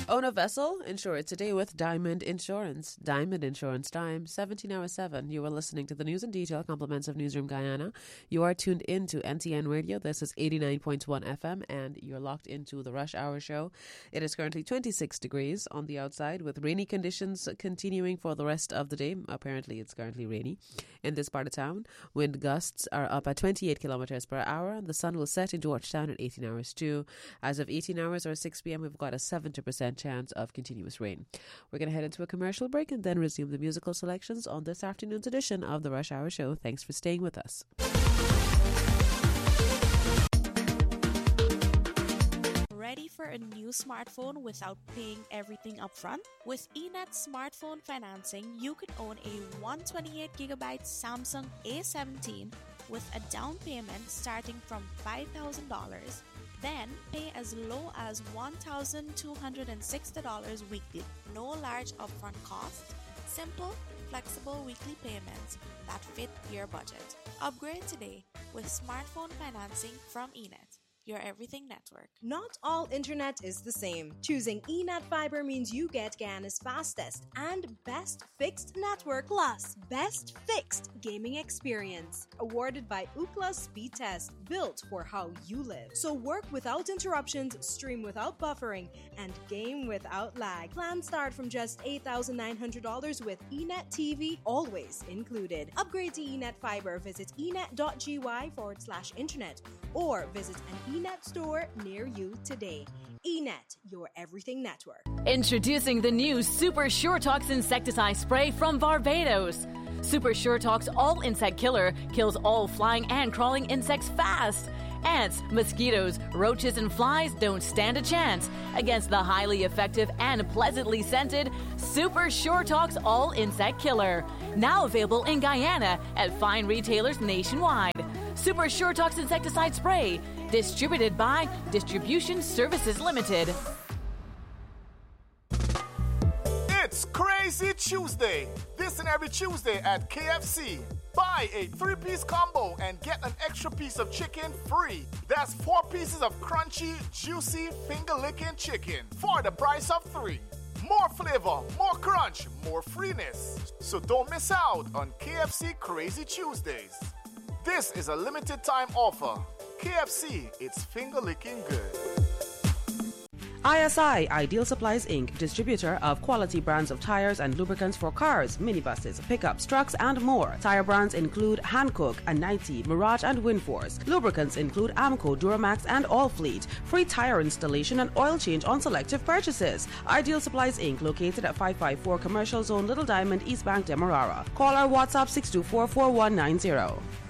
Own a vessel? Insure it today with Diamond Insurance. Diamond Insurance time, 17 hours 7. You are listening to the News in Detail, compliments of Newsroom Guyana. You are tuned in to NTN Radio. This is 89.1 FM, and you're locked into the Rush Hour Show. It is currently 26 degrees on the outside, with rainy conditions continuing for the rest of the day. Apparently, it's currently rainy in this part of town. Wind gusts are up at 28 kilometers per hour. The sun will set in Georgetown at 18 hours too. As of 18 hours or 6 p.m., we've got a 70% chance of continuous rain. We're going to head into a commercial break and then resume the musical selections on this afternoon's edition of the Rush Hour Show. Thanks for staying with us. Ready for a new smartphone without paying everything upfront? With eNet smartphone financing, you can own a 128GB Samsung A17 with a down payment starting from $5,000. Then pay as low as $1,260 weekly. No large upfront costs. Simple, flexible weekly payments that fit your budget. Upgrade today with smartphone financing from eNet, your everything network. Not all internet is the same. Choosing eNet Fiber means you get Guyana's fastest and best fixed network plus best fixed gaming experience. Awarded by Ookla Speed Test, built for how you live. So work without interruptions, stream without buffering, and game without lag. Plans start from just $8,900 with eNet TV always included. Upgrade to eNet Fiber. Visit enet.gy/internet or visit an eNet store near you today. eNet, your everything network. Introducing the new Super Sure Tox insecticide spray from Barbados. Super Sure Tox All Insect Killer kills all flying and crawling insects fast. Ants, mosquitoes, roaches, and flies don't stand a chance against the highly effective and pleasantly scented Super Sure Tox All Insect Killer. Now available in Guyana at fine retailers nationwide. Super Sure Tox insecticide spray, distributed by Distribution Services Limited. It's Crazy Tuesday. This and every Tuesday at KFC. Buy a 3-piece combo and get an extra piece of chicken free. That's 4 pieces of crunchy, juicy, finger-licking chicken for the price of 3. More flavor, more crunch, more freeness. So don't miss out on KFC Crazy Tuesdays. This is a limited time offer. KFC, it's finger-licking good. ISI, Ideal Supplies Inc., distributor of quality brands of tires and lubricants for cars, minibuses, pickups, trucks, and more. Tire brands include Hankook, Anite, Mirage, and Winforce. Lubricants include Amco, Duramax, and Allfleet. Free tire installation and oil change on selective purchases. Ideal Supplies Inc., located at 554 Commercial Zone, Little Diamond, East Bank, Demerara. Call or WhatsApp 624-4190.